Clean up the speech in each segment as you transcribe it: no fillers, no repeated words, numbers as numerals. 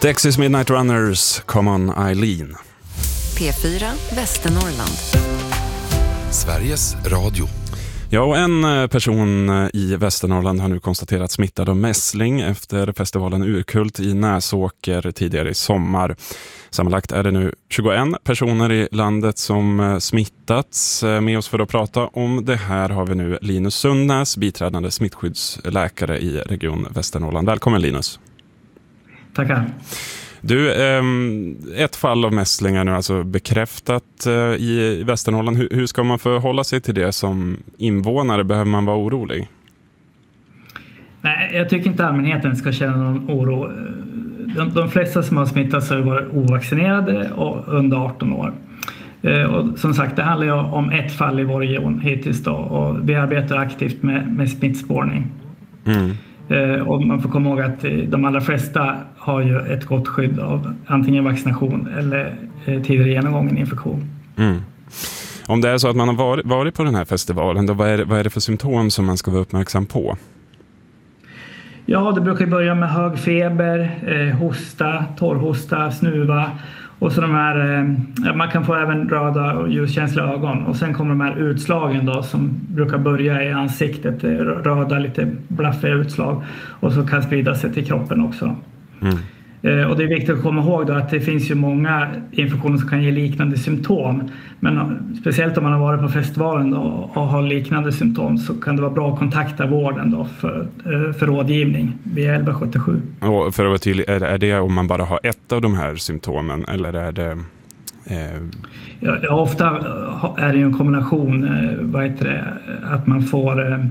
Texas Midnight Runners, Come On Eileen. P4 Västernorrland. Sveriges Radio. Ja, och en person i Västernorrland har nu konstaterats smittad av mässling efter festivalen Urkult i Näsåker tidigare i sommar. Sammanlagt är det nu 21 personer i landet som smittats. Med oss för att prata om det här har vi nu Linus Sundnäs, biträdande smittskyddsläkare i Region Västernorrland. Välkommen Linus. Tackar. Du, ett fall av mässlingar nu alltså bekräftat i Västernorrland. Hur ska man förhålla sig till det som invånare? Behöver man vara orolig? Nej, jag tycker inte allmänheten ska känna någon oro. De flesta som har smittats har varit ovaccinerade och under 18 år. Och som sagt, det handlar ju om ett fall i vår region hittills då, och vi arbetar aktivt med smittspårning. Och man får komma ihåg att de allra flesta har ju ett gott skydd av antingen vaccination eller tidigare genomgången infektion. Om det är så att man har varit på den här festivalen, då vad är det för symptom som man ska vara uppmärksam på? Ja, det brukar börja med hög feber, hosta, torrhosta, snuva. Och så de här, man kan få även röda och ljuskänsliga ögon. Och sen kommer de här utslagen då som brukar börja i ansiktet. Röda, lite blaffiga utslag. Och så kan sprida sig till kroppen också. Och det är viktigt att komma ihåg då att det finns ju många infektioner som kan ge liknande symptom. Men speciellt om man har varit på festivalen och har liknande symptom så kan det vara bra att kontakta vården då för rådgivning via 1177. Och för att vara tydlig, är det om man bara har ett av de här symptomen eller är det... Ja, ofta är det ju en kombination, att man får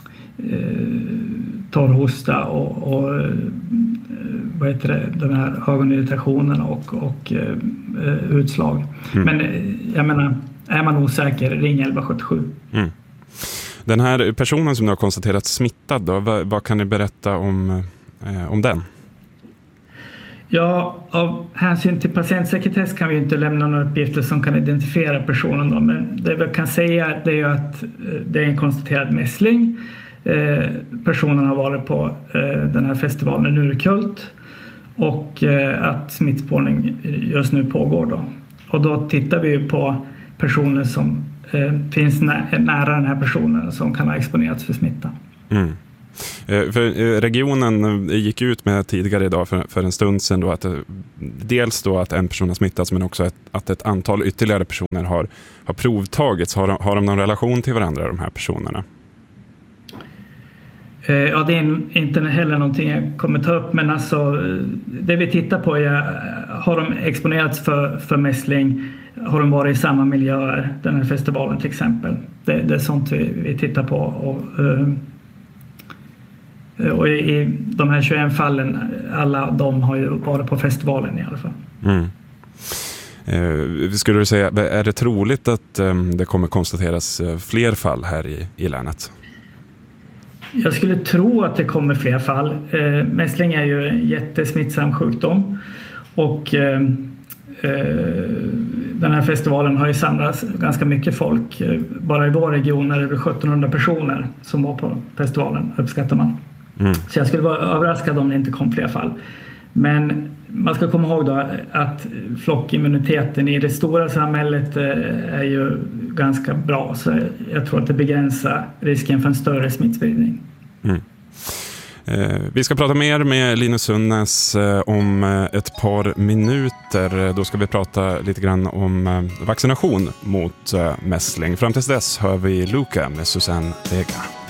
torrhosta och den här ögonirritationen och utslag. Men jag menar, är man osäker, ring 1177. Den här personen som du har konstaterat smittad då, vad kan ni berätta om den? Ja, av hänsyn till patientsekretess kan vi inte lämna några uppgifter som kan identifiera personen då, men det vi kan säga det är ju att det är en konstaterad mässling. Personen har varit på den här festivalen Urkult och att smittspårning just nu pågår då. Och då tittar vi på personer som finns nära den här personen som kan ha exponerats för smitta. För regionen gick ut med tidigare idag för en stund sedan då att dels då att en person har smittats men också att ett antal ytterligare personer har provtagits. Har de någon relation till varandra, de här personerna? Ja, det är inte heller någonting jag kommer ta upp, men alltså det vi tittar på är, har de exponerats för mässling, har de varit i samma miljöer, den här festivalen till exempel. Det är sånt vi tittar på och i de här 21 fallen, alla de har ju varit på festivalen i alla fall. Skulle du säga, är det troligt att det kommer konstateras fler fall här i länet? Jag skulle tro att det kommer fler fall. Mässling är ju en jättesmittsam sjukdom och den här festivalen har ju samlats ganska mycket folk. Bara i vår region är det över 1700 personer som var på festivalen, uppskattar man. Så jag skulle vara överraskad om det inte kom fler fall. Men man ska komma ihåg då att flockimmuniteten i det stora samhället är ju ganska bra. Så jag tror att det begränsar risken för en större smittspridning. Vi ska prata mer med Linus Sundnäs om ett par minuter. Då ska vi prata lite grann om vaccination mot mässling. Fram tills dess hör vi Luca med Susanne Vega.